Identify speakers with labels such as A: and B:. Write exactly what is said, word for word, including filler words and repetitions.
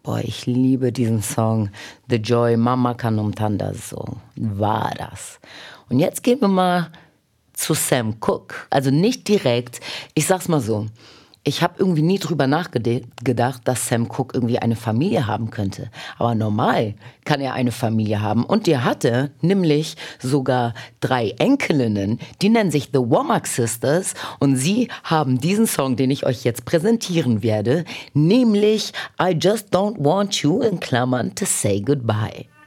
A: Boah, ich liebe diesen Song. The Joy Mama Kanumtanda, so war das. Und jetzt gehen wir mal zu Sam Cooke. Also nicht direkt, ich sag's mal so, ich habe irgendwie nie drüber nachgedacht, dass Sam Cooke irgendwie eine Familie haben könnte. Aber normal kann er eine Familie haben. Und der hatte nämlich sogar drei Enkelinnen, die nennen sich The Womack Sisters. Und sie haben diesen Song, den ich euch jetzt präsentieren werde, nämlich I Just Don't Want You in Klammern to Say Goodbye.